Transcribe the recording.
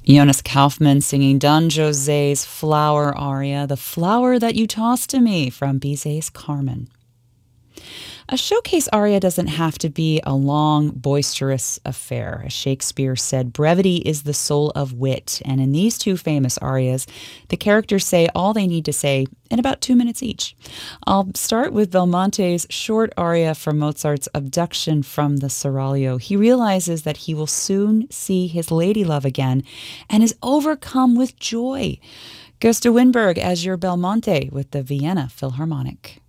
Jonas Kaufmann singing Don José's Flower aria, The Flower That You Tossed to Me from Bizet's Carmen. A showcase aria doesn't have to be a long, boisterous affair. As Shakespeare said, brevity is the soul of wit. And in these two famous arias, the characters say all they need to say in about 2 minutes each. I'll start with Belmonte's short aria from Mozart's Abduction from the Seraglio. He realizes that he will soon see his ladylove again and is overcome with joy. Gösta Winberg as your Belmonte with the Vienna Philharmonic.